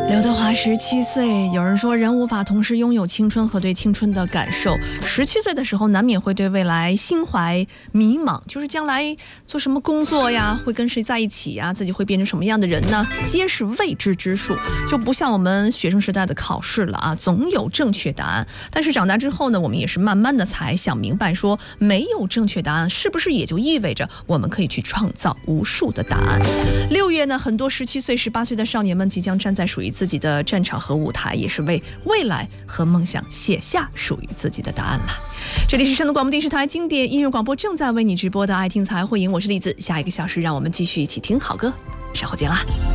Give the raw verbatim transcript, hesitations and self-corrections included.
刘德华十七岁，有人说人无法同时拥有青春和对青春的感受。十七岁的时候，难免会对未来心怀迷茫，就是将来做什么工作呀，会跟谁在一起呀，自己会变成什么样的人呢？皆是未知之数，就不像我们学生时代的考试了啊，总有正确答案。但是长大之后呢，我们也是慢慢的才想明白说，没有正确答案，是不是也就意味着我们可以去创造无数的答案？六月呢，很多十七岁、十八岁的少年们即将站在属于自己的战场和舞台，也是为未来和梦想写下属于自己的答案了。这里是山东广播电视台经典音乐广播，正在为你直播的爱听才会赢，我是栗子。下一个小时让我们继续一起听好歌，稍后见啦。